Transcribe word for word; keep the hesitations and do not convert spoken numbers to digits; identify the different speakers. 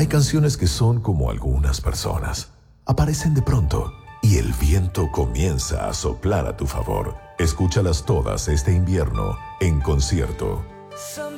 Speaker 1: Hay canciones que son como algunas personas. Aparecen de pronto y el viento comienza a soplar a tu favor. Escúchalas todas este invierno en concierto.